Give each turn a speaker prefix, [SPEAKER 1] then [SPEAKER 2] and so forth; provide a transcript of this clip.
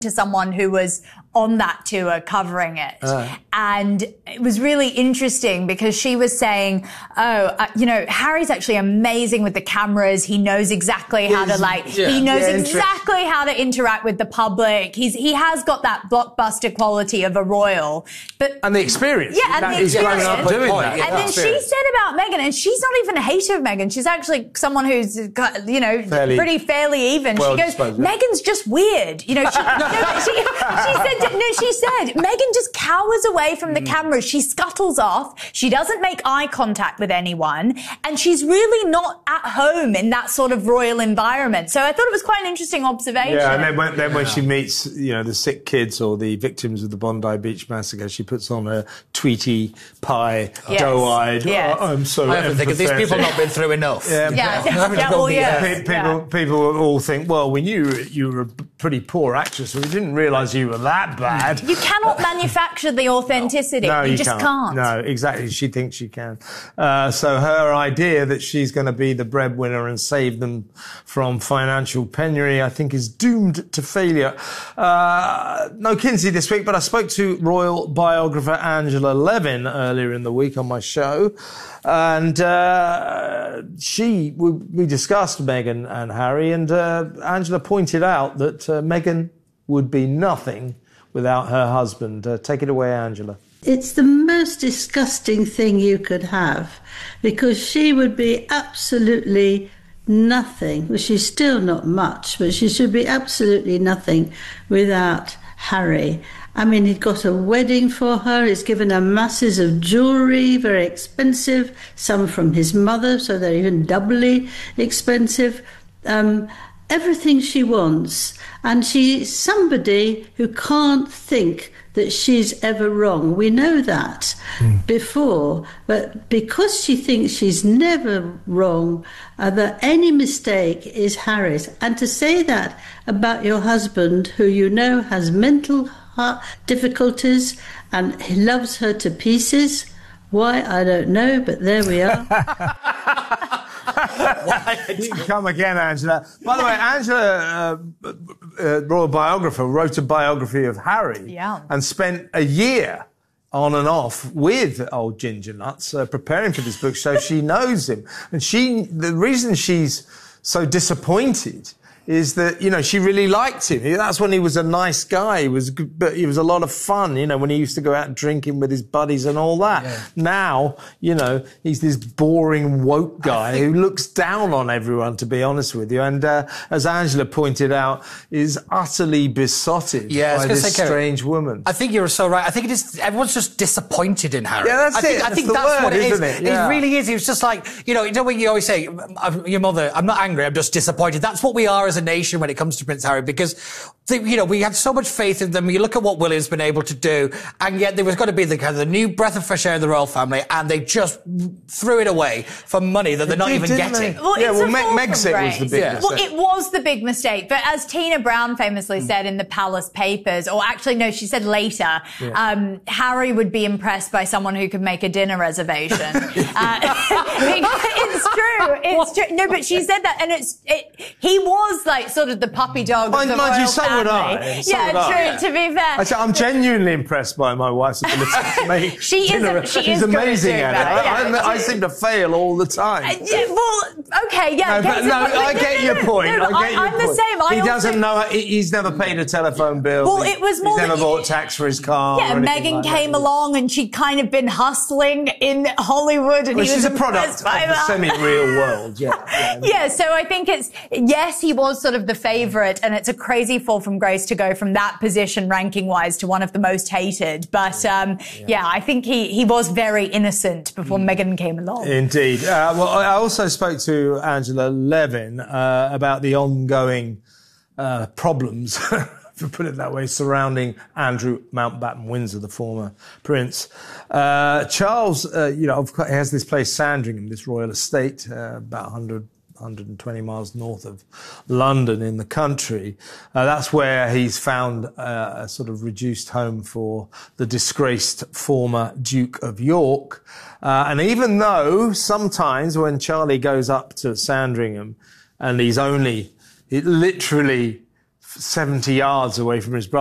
[SPEAKER 1] to someone who was on that tour covering it. And it was really interesting because she was saying, you know, Harry's actually amazing with the cameras. He knows exactly how to he knows exactly how to interact with the public. He has got that blockbuster quality of a royal.
[SPEAKER 2] And the experience.
[SPEAKER 1] Yeah, and the
[SPEAKER 2] experience.
[SPEAKER 1] He's grown
[SPEAKER 2] up doing that.
[SPEAKER 1] And then she said about Meghan, and she's not even a hater of Meghan. She's actually someone who's got, you know, pretty fairly even. She goes, Meghan's just weird. You know, she said, Meghan just cowers away from the cameras. She scuttles off. She doesn't make eye contact with anyone. And she's really not at home in that sort of royal environment. So I thought it was quite an interesting observation.
[SPEAKER 2] Yeah, and then when she meets, you know, the sick kids or the victims of the Bondi Beach massacre, she puts on her Tweety pie, doe-eyed.
[SPEAKER 1] Yes.
[SPEAKER 2] I'm so
[SPEAKER 3] I often think, have these people not been through enough?
[SPEAKER 2] People all think, well, we knew you were a pretty poor actress, we didn't realise you were that bad.
[SPEAKER 1] You cannot manufacture the authenticity.
[SPEAKER 2] No,
[SPEAKER 1] you just can't.
[SPEAKER 2] No, exactly. She thinks she can. So her idea that she's going to be the breadwinner and save them from financial penury, I think, is doomed to failure. No Kinsey this week, but I spoke to royal biographer Angela Levin earlier in the week on my show. And we discussed Meghan and Harry, and Angela pointed out that Meghan would be nothing without her husband. Take it away, Angela.
[SPEAKER 4] It's the most disgusting thing you could have, because she would be absolutely nothing. Well, she's still not much, but she should be absolutely nothing without Harry. I mean, he'd got a wedding for her. He's given her masses of jewellery, very expensive, some from his mother, so they're even doubly expensive. Everything she wants. And she's somebody who can't think that she's ever wrong. We know that before, but because she thinks she's never wrong, that any mistake is Harry's. And to say that about your husband, who you know has mental difficulties and he loves her to pieces, why, I don't know, but there we are.
[SPEAKER 2] You can come again, Angela. By the way, Angela, royal biographer, wrote a biography of Harry and spent a year on and off with old Ginger Nuts preparing for this book, so she knows him. And the reason she's so disappointed is that, you know, she really liked him. That's when he was a nice guy. He was a lot of fun, you know, when he used to go out drinking with his buddies and all that. Yeah. Now, you know, he's this boring woke guy who looks down on everyone, to be honest with you. And as Angela pointed out, is utterly besotted by this strange woman.
[SPEAKER 3] I think you're so right. I think it is. Everyone's just disappointed in Harry.
[SPEAKER 2] Yeah, that's it.
[SPEAKER 3] I think that's what it is.
[SPEAKER 2] It?
[SPEAKER 3] Yeah. It really is. He was just like, you know when you always say, your mother, I'm not angry, I'm just disappointed. That's what we are as a nation when it comes to Prince Harry, because we have so much faith in them. You look at what William's been able to do, and yet there was got to be the kind of the new breath of fresh air in the royal family, and they just threw it away for money that they're not even getting.
[SPEAKER 1] Well,
[SPEAKER 2] Megxit was the big mistake.
[SPEAKER 1] Well, it was the big mistake, but as Tina Brown famously said in the Palace Papers, or actually no, she said later, Harry would be impressed by someone who could make a dinner reservation. It's true. It's true. No, but she said that, and he was like sort of the puppy dog of the royal family. To be fair.
[SPEAKER 2] I'm genuinely impressed by my wife's ability to make dinner. She's amazing at it. I seem to fail all the time.
[SPEAKER 1] I get
[SPEAKER 2] your point.
[SPEAKER 1] I'm the same.
[SPEAKER 2] He doesn't know. He's never paid a telephone bill.
[SPEAKER 1] Well, it was more.
[SPEAKER 2] He's never bought tax for his car.
[SPEAKER 1] Yeah, Meghan came along and she'd kind of been hustling in Hollywood, and he was
[SPEAKER 2] she's a product of the semi-real world.
[SPEAKER 1] Yeah, so I think he was sort of the favourite, and it's a crazy fall from grace to go from that position ranking-wise to one of the most hated. But, I think he was very innocent before Meghan came along.
[SPEAKER 2] Indeed. Well, I also spoke to Angela Levin about the ongoing problems, to put it that way, surrounding Andrew Mountbatten-Windsor, the former prince. Charles, has this place, Sandringham, this royal estate, about 120 miles north of London in the country. That's where he's found a sort of reduced home for the disgraced former Duke of York. And even though sometimes when Charlie goes up to Sandringham and he's only literally 70 yards away from his brother.